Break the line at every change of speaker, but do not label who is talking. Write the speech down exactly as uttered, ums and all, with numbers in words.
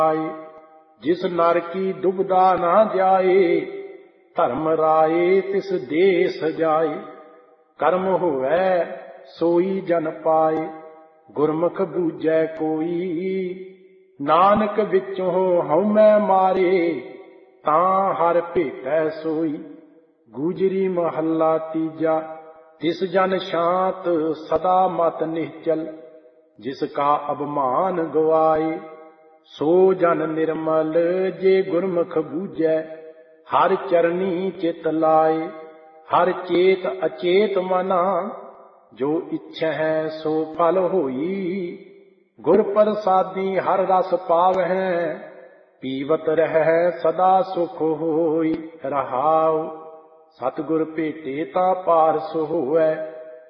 जिस नर की दुबदा ना जाए, धर्म राए तिस देस जाए। कर्म होवै सोई जन पाए, गुरमुख बूझै कोई। नानक विचों हउमੈ मारे, तां हर भेटै सोई। गूजरी महला तीजा। तिस जन शांत सदा मत निश्चल, जिसका अभिमान गवाए। सो जन निर्मल जे गुरमुख बूझै, हर चरनी चित लाए। हर चेत अचेत मना, जो इच्छा है सो फल होई। गुर प्रसादी हर रस पावਹਿ, पीवत रहै सदा सुख होई। रहाउ सतगुर भेटे ता पारस होवै,